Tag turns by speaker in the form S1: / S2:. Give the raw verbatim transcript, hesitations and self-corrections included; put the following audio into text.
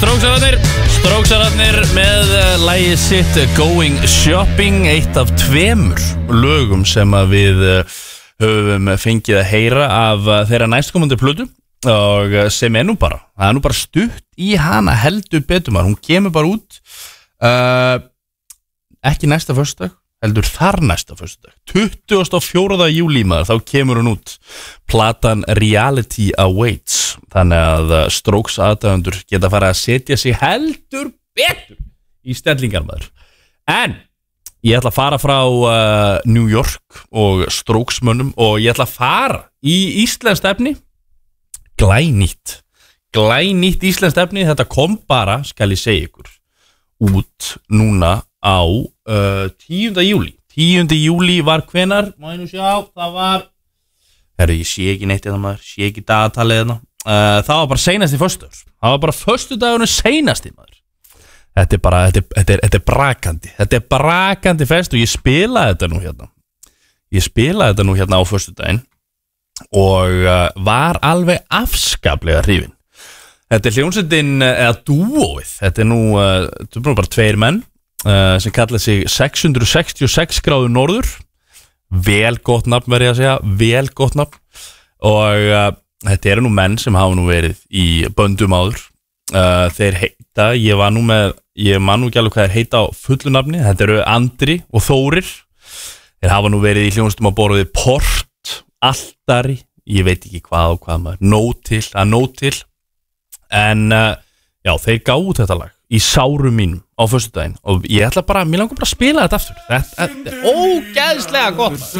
S1: Stróksararnir Stróksararnir með lagið sitt Going Shopping, eitt af tveimur lögum sem að við höfum fengið að heyra af þeirra næstkomandi plötu og sem er nú bara, það er nú bara stutt í hana heldur betur maður, hún kemur bara út uh, ekki næsta föstudag, heldur þar næsta föstudag, tuttugasta og fjórða júlí maður, þá kemur hún út platan Reality Awaits, þannig að Strokes aðdáendur geta fara að setja sig heldur betur í stellingar maður. En ég ætla að fara frá uh, New York og Strokesmönnum og ég ætla að fara í íslenskt efni, glænýtt glænýtt íslenskt efni, þetta kom bara, skal ég segja ykkur, út núna á uh, tíunda júlí tíunda júlí var hvenar, má ég nú sjá, það var herru, ég sé ekki neitt eða maður, sé ekki dagatalið eða uh, það var bara seinasti föstudagur, það var bara föstudagurinn seinasti maður, þetta er bara þetta er, þetta er, þetta er brakandi þetta er brakandi fest og ég spilaði þetta nú hérna ég spilaði þetta nú hérna á föstudaginn og uh, var alveg afskaplega hrifinn. Þetta er hljómsveitin eða dúóið, þetta er nú uh, þetta er nú bara tveir menn Uh, sem kallar sig sex hundruð sextíu og sex gráður norður, vel gott nafn verið að segja, vel gott nafn og uh, þetta eru nú menn sem hafa nú verið í böndum áður, uh, þeir heita ég var nú með, ég man nú ekki alveg hvað þeir heita á fullu nafni, þetta eru Andri og Þórir, þeir hafa nú verið í hljómsveitum á borðið Port, Altari, ég veit ekki hvað og hvað maður, Nótil, að Nótil en uh, já, þeir gáðu þetta lag í sárum mínum á föstudaginn og ég ætla bara, mér langar bara að spila þetta aftur, þetta er ógeðslega gott.